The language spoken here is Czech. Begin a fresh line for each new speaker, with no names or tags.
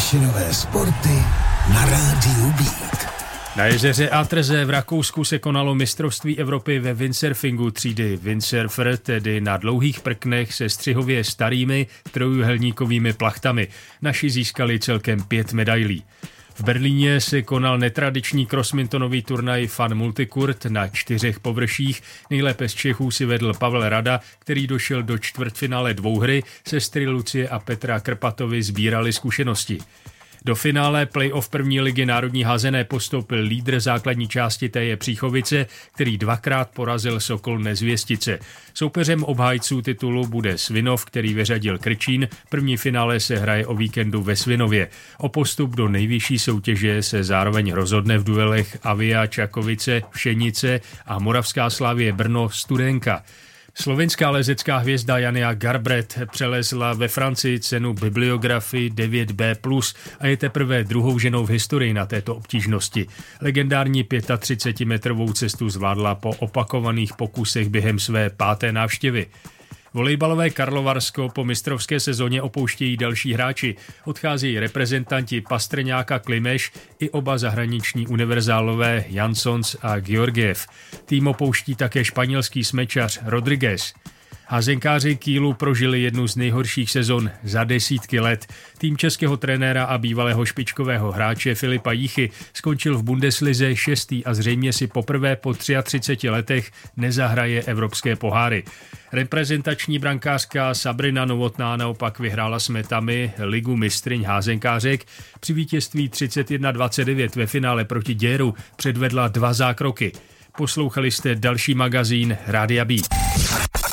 Těšinové sporty na Rádiu Beat.
Na jezeře Atrze v Rakousku se konalo mistrovství Evropy ve windsurfingu třídy windsurfer, tedy na dlouhých prknech se střihově starými trojúhelníkovými plachtami. Naši získali celkem 5 medailí. V Berlíně se konal netradiční crossmintonový turnaj Fun Multicurt na 4 površích. Nejlépe z Čechů si vedl Pavel Rada, který došel do čtvrtfinále dvouhry. Sestry Lucie a Petra Krpatovi sbírali zkušenosti. Do finále play-off první ligy národní házené postoupil lídr základní části Teje Příchovice, který 2krát porazil Sokol Nezvěstice. Soupeřem obhájců titulu bude Svinov, který vyřadil Krčín. První finále se hraje o víkendu ve Svinově. O postup do nejvyšší soutěže se zároveň rozhodne v duelech Avia Čakovice, Všenice a Moravská Slavie Brno Studenka. Slovinská lezecká hvězda Jania Garbret přelezla ve Francii cenu Bibliografii 9B+, a je teprve druhou ženou v historii na této obtížnosti. Legendární 35-metrovou cestu zvládla po opakovaných pokusech během své 5. návštěvy. Volejbalové Karlovarsko po mistrovské sezóně opouštějí další hráči. Odcházejí reprezentanti Pastrňáka Klimeš i oba zahraniční univerzálové Jansons a Georgiev. Tým opouští také španělský smečař Rodriguez. Házenkáři Kielu prožili jednu z nejhorších sezon za desítky let. Tým českého trenéra a bývalého špičkového hráče Filipa Jíchy skončil v Bundeslize 6. a zřejmě si poprvé po 33 letech nezahraje evropské poháry. Reprezentační brankářka Sabrina Novotná naopak vyhrála s Metami ligu mistryň házenkářek. Při vítězství 31-29 ve finále proti Děru předvedla 2 zákroky. Poslouchali jste další magazín Rádia Beat.